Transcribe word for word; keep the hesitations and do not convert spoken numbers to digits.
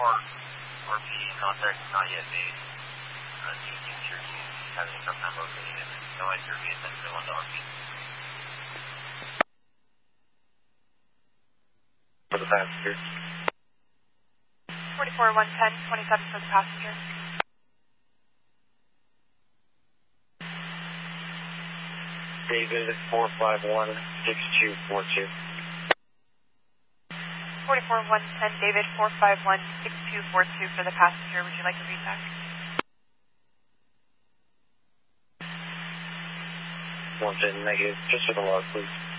Park, R P contact not yet made. Uh, do you think your team is having some time locating it? No answer via ten one to R P. For the passenger. forty-four one ten, twenty-seven for the passenger. David four five one six two four two. forty-four one ten, David four five one six two four two for the passenger. Would you like a recheck? One ten negative, just for the log, please.